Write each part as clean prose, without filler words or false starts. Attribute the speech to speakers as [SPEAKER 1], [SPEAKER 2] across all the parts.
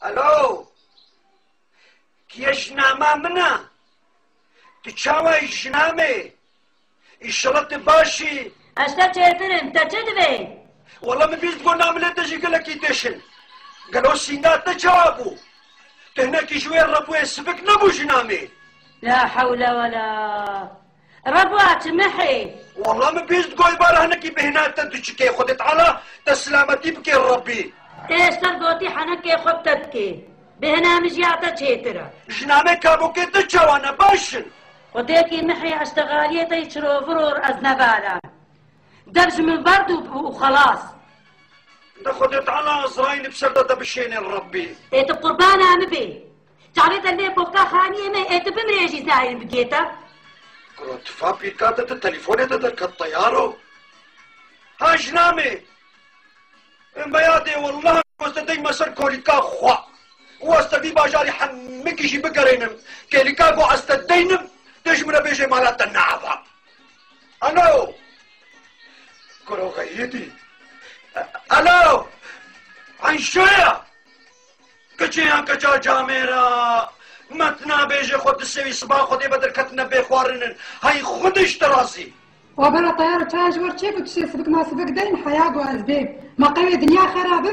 [SPEAKER 1] الو كيش نعمة منا تشاوي جنامي الشلط باشي
[SPEAKER 2] اشتا چهترم تا چه دوی؟
[SPEAKER 1] والله من بيست قول نعمل تجي قال لك يتشن قالوا سينات تجابو تهناك شوية ربو يسبك نبو جنامي
[SPEAKER 2] لا حول ولا ربوات محي
[SPEAKER 1] والله من بيست قول بارا هناكي بهنات تدشكي خدت على تسلامتي بكي ربي
[SPEAKER 2] تيستر قوتي حنكي خبتتكي بهنا مجيعتا چهترا
[SPEAKER 1] جنامي كابو كي تجاوانا باشن
[SPEAKER 2] وديكي محي اشتغالية يشرو فرور ازنبالا دبج من برد وخلاص
[SPEAKER 1] ده خدت على ازرايل بسردة بشين ربي
[SPEAKER 2] ايت قربان عمبي تعريت اللي بوكا خانية ما ايت بمريجي زاين بقيتا
[SPEAKER 1] كنت فابي كاتت التليفون تدرك الطيارو ها جنامي بيادي والله واستدي مسر كوريكا خوا واستدي باجاري حمكي جي بقرينم كيريكا قو استدينم تجمنا بيجي مالات النعفة الو كرو غيتي الو عن شوية كجيان كجا جاميرا متنا بيجي خود السوي صباح خودي بدر كتنا بيخوارنن هاي خودش تراسي
[SPEAKER 3] وبلا طيارة تاج ورتشيك وتشي سبك ما سبك دين حياة وأزبيب ما قوي دنيا خرابة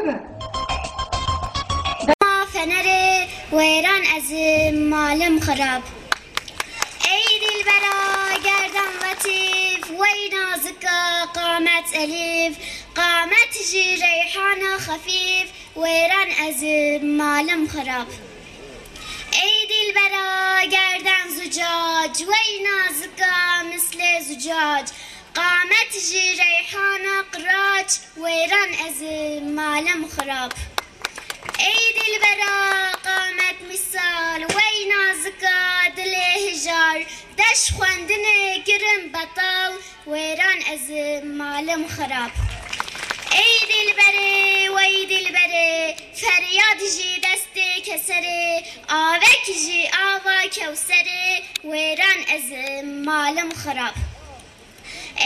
[SPEAKER 4] ما فنري ويران از مالم خراب عيد البلا قردن لطيف وينازك قامت أليف قامت جي ريحانة خفيف ويران از مالم خراب عيد البلا قردن زجاج وينازك مثل زجاج قامت جي ريحانة قراج ويران از مالم خراب عيد البرا قامت مثال وينازك دله هجار دش خواندن كرم بطال ويران از مالم خراب عيد البري وعيد البري فرياد جي دستي كسري آوك جي آوا كوسري ويران از مالم خراب